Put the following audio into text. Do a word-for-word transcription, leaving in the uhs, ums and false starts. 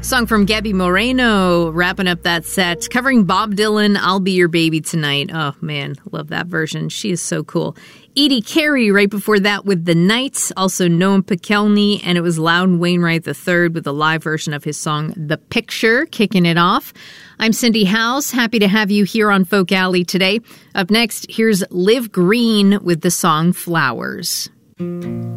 Song from Gabby Moreno, wrapping up that set, covering Bob Dylan, I'll Be Your Baby Tonight. Oh, man, love that version. She is so cool. Edie Carey right before that with The Night, also Noam Pikelny, and it was Loudon Wainwright the third with a live version of his song The Picture, kicking it off. I'm Cindy House, happy to have you here on Folk Alley today. Up next, here's Liv Green with the song Flowers.